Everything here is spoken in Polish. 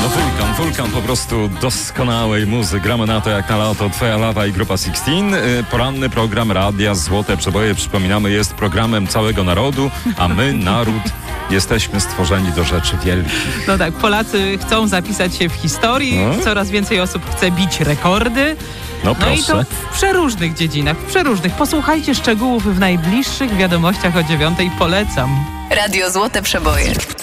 Wulkan po prostu doskonałej muzy. Gramy na to jak na lato. Twoja lawa i grupa 16. Poranny program Radia Złote Przeboje, przypominamy, jest programem całego narodu, a my, naród, jesteśmy stworzeni do rzeczy wielkich. No tak, Polacy chcą zapisać się w historii, coraz więcej osób chce bić rekordy. No proszę. I to w przeróżnych dziedzinach, w przeróżnych. Posłuchajcie szczegółów w najbliższych wiadomościach o 9:00. Polecam. Radio Złote Przeboje.